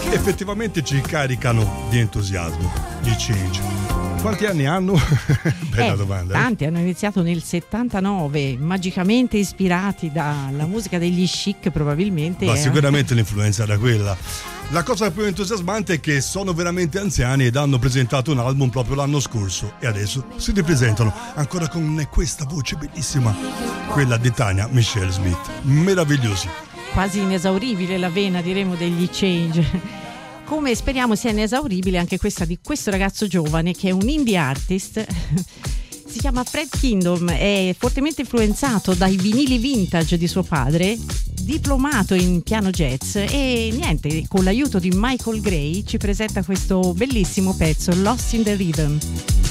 effettivamente ci caricano di entusiasmo, di Change. Quanti anni hanno? Bella domanda. Tanti, hanno iniziato nel 79, magicamente ispirati dalla musica degli Chic probabilmente. Ma sicuramente l'influenza era quella. La cosa più entusiasmante è che sono veramente anziani ed hanno presentato un album proprio l'anno scorso e adesso si ripresentano ancora con questa voce bellissima, quella di Tania Michelle Smith. Meravigliosi. Quasi inesauribile la vena, diremo, degli Change. Come speriamo sia inesauribile anche questa di questo ragazzo giovane che è un indie artist. Si chiama Fred Kingdom, è fortemente influenzato dai vinili vintage di suo padre, diplomato in piano jazz e niente, con l'aiuto di Michael Gray ci presenta questo bellissimo pezzo, Lost in the Rhythm.